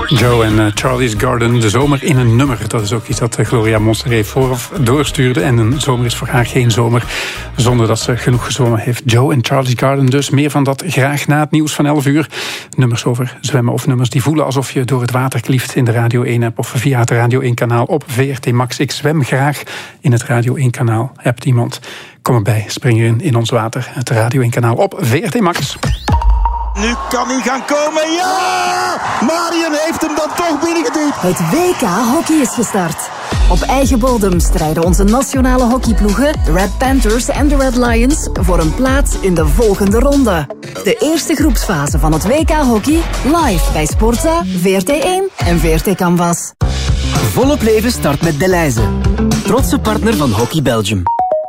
Joe en Charlie's Garden, de zomer in een nummer. Dat is ook iets dat Gloria Monsteré vooraf doorstuurde. En een zomer is voor haar geen zomer zonder dat ze genoeg gezongen heeft. Joe en Charlie's Garden dus. Meer van dat graag na het nieuws van 11 uur. Nummers over zwemmen of nummers die voelen alsof je door het water klieft in de Radio 1-app of via het Radio 1-kanaal op VRT Max. Ik zwem graag in het Radio 1-kanaal. Hebt iemand? Kom erbij, spring erin in ons water. Het Radio 1-kanaal op VRT Max. Nu kan hij gaan komen. Ja! Marion heeft hem dan toch binnengeduwd. Het WK Hockey is gestart. Op eigen bodem strijden onze nationale hockeyploegen, de Red Panthers en de Red Lions, voor een plaats in de volgende ronde. De eerste groepsfase van het WK Hockey, live bij Sportza, VRT1 en VRT Canvas. Volop leven start met Delhaize. Trotse partner van Hockey Belgium.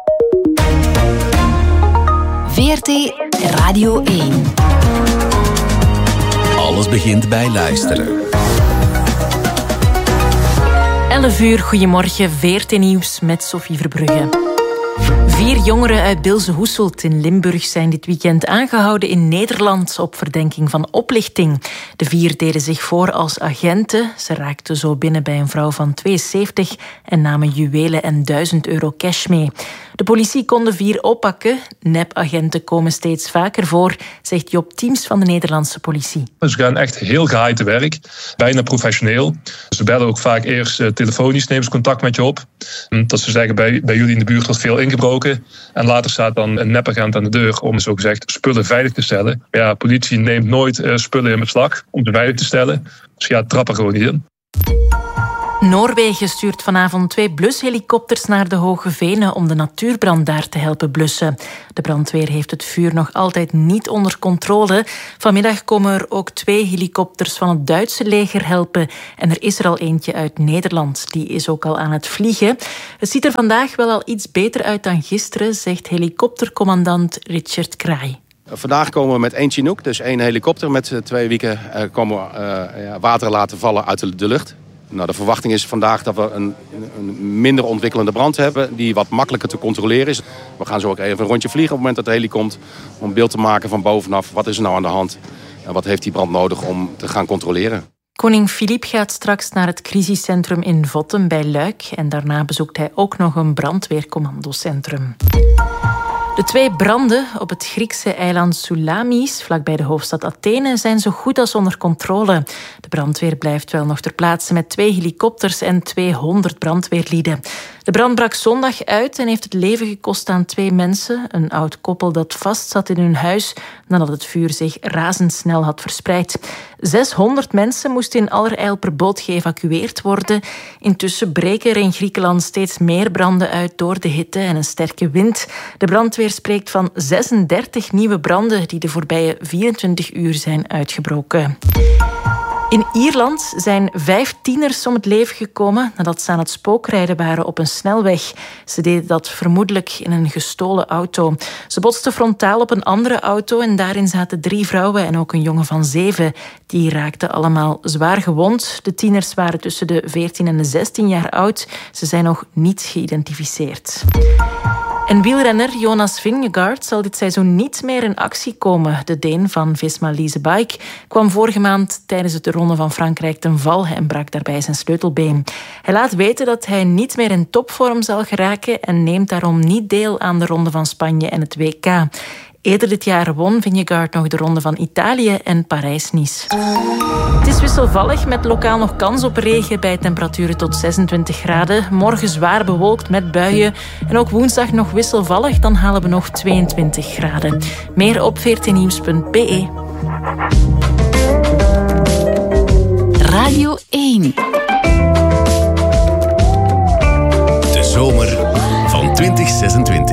VRT Radio 1. Alles begint bij luisteren. 11 uur, goedemorgen, VRT Nieuws met Sophie Verbrugge. 4 jongeren uit Bilze-Hoeselt in Limburg zijn dit weekend aangehouden in Nederland op verdenking van oplichting. De 4 deden zich voor als agenten. Ze raakten zo binnen bij een vrouw van 72 en namen juwelen en €1000 cash mee. De politie kon de 4 oppakken. Nepagenten komen steeds vaker voor, zegt Job Teams van de Nederlandse politie. Ze gaan echt heel geheim te werk, bijna professioneel. Ze bellen ook vaak eerst telefonisch, nemen ze contact met je op. Dat ze zeggen, bij jullie in de buurt wordt veel ingebroken. En later staat dan een nepagent aan de deur om zogezegd spullen veilig te stellen. Maar ja, politie neemt nooit spullen in beslag om ze veilig te stellen. Dus ja, trap er gewoon niet in. Noorwegen stuurt vanavond 2 blushelikopters naar de Hoge Venen om de natuurbrand daar te helpen blussen. De brandweer heeft het vuur nog altijd niet onder controle. Vanmiddag komen er ook 2 helikopters van het Duitse leger helpen. En er is er al eentje uit Nederland. Die is ook al aan het vliegen. Het ziet er vandaag wel al iets beter uit dan gisteren, zegt helikoptercommandant Richard Kraai. Vandaag komen we met 1 Chinook, dus 1 helikopter. Met 2 wieken komen we water laten vallen uit de lucht. Nou, de verwachting is vandaag dat we een minder ontwikkelende brand hebben die wat makkelijker te controleren is. We gaan zo ook even een rondje vliegen op het moment dat de heli komt om een beeld te maken van bovenaf. Wat is er nou aan de hand en wat heeft die brand nodig om te gaan controleren? Koning Filip gaat straks naar het crisiscentrum in Vottem bij Luik en daarna bezoekt hij ook nog een brandweercommandocentrum. De 2 branden op het Griekse eiland Soulamis, vlakbij de hoofdstad Athene, zijn zo goed als onder controle. De brandweer blijft wel nog ter plaatse met 2 helikopters en 200 brandweerlieden. De brand brak zondag uit en heeft het leven gekost aan 2 mensen. Een oud koppel dat vastzat in hun huis nadat het vuur zich razendsnel had verspreid. 600 mensen moesten in allerijl per boot geëvacueerd worden. Intussen breken er in Griekenland steeds meer branden uit door de hitte en een sterke wind. De brandweer spreekt van 36 nieuwe branden die de voorbije 24 uur zijn uitgebroken. In Ierland zijn 5 tieners om het leven gekomen nadat ze aan het spookrijden waren op een snelweg. Ze deden dat vermoedelijk in een gestolen auto. Ze botsten frontaal op een andere auto en daarin zaten 3 vrouwen en ook een jongen van 7. Die raakten allemaal zwaar gewond. De tieners waren tussen de 14 en de 16 jaar oud. Ze zijn nog niet geïdentificeerd. En wielrenner Jonas Vingegaard zal dit seizoen niet meer in actie komen. De Deen van Visma Lease Bike kwam vorige maand tijdens de Ronde van Frankrijk ten val en brak daarbij zijn sleutelbeen. Hij laat weten dat hij niet meer in topvorm zal geraken en neemt daarom niet deel aan de Ronde van Spanje en het WK. Eerder dit jaar won Vingegaard nog de Ronde van Italië en Parijs-Nice. Het is wisselvallig met lokaal nog kans op regen bij temperaturen tot 26 graden. Morgen zwaar bewolkt met buien. En ook woensdag nog wisselvallig, dan halen we nog 22 graden. Meer op vrtnieuws.be. Radio 1. De zomer van 2026.